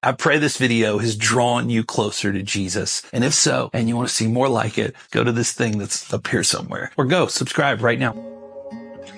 I pray this video has drawn you closer to Jesus. And if so, and you want to see more like it, go to this thing that's up here somewhere or go subscribe right now.